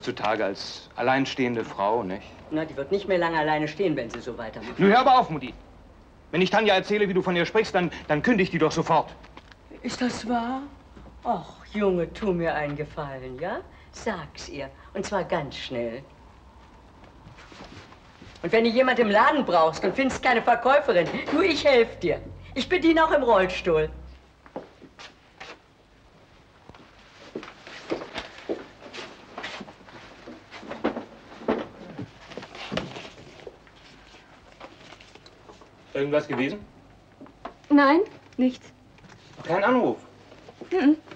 Heutzutage als alleinstehende Frau, nicht? Na, die wird nicht mehr lange alleine stehen, wenn sie so weitermacht. Nun hör aber auf, Mutti. Wenn ich Tanja erzähle, wie du von ihr sprichst, dann kündigt die doch sofort. Ist das wahr? Och, Junge, tu mir einen Gefallen, ja? Sag's ihr. Und zwar ganz schnell. Und wenn du jemand im Laden brauchst und findest keine Verkäuferin, du, ich helfe dir. Ich bediene auch im Rollstuhl. Irgendwas gewesen? Nein, nichts. Kein Anruf? Mhm.